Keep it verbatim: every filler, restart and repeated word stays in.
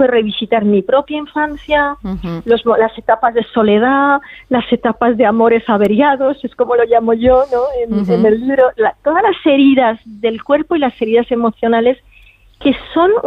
fue revisitar mi propia infancia, Ujú. los, las etapas de soledad, las etapas de amores averiados, es como lo llamo yo, ¿no? En, Ujú. en el libro, la, todas las heridas del cuerpo y las heridas emocionales que son